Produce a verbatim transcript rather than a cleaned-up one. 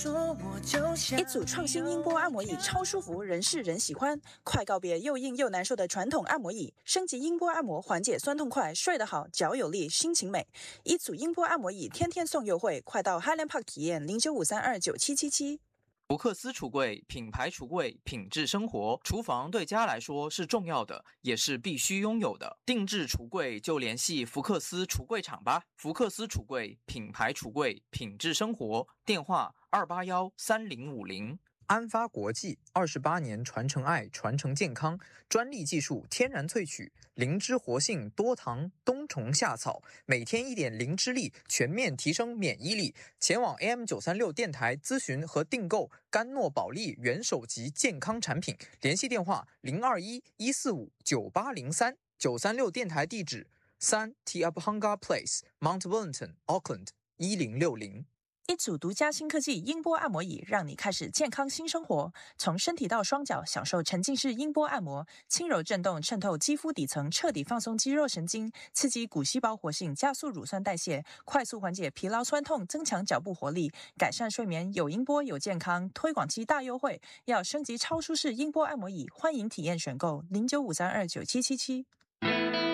一组创新音波按摩椅超舒服，人是人喜欢。快告别又硬又难受的传统按摩椅，升级音波按摩，缓解酸痛快，睡得好，脚有力，心情美。一组音波按摩椅天天送优惠，快到 Highland Park 体验零九五三二九七七七。 福克斯橱柜，品牌橱柜，品质生活。厨房对家来说是重要的，也是必须拥有的。定制橱柜就联系福克斯橱柜厂吧。福克斯橱柜，品牌橱柜，品质生活。电话二八幺三零五零。 安发国际二十八年传承爱，传承健康，专利技术，天然萃取，灵芝活性，多糖，冬虫夏草，每天一点灵芝力，全面提升免疫力。前往 A M 九三六电台咨询和订购甘诺宝利元首级健康产品，联系电话零二一一四五九八零三。九三六电台地址三 Te Apahanga Place Mount Wellington Auckland 一零六零。 一组独家新科技音波按摩椅，让你开始健康新生活。从身体到双脚，享受沉浸式音波按摩，轻柔震动渗透肌肤底层，彻底放松肌肉神经，刺激骨细胞活性，加速乳酸代谢，快速缓解疲劳酸痛，增强脚部活力，改善睡眠。有音波有健康，推广期大优惠，要升级超舒适音波按摩椅，欢迎体验选购零九五三二九七七七。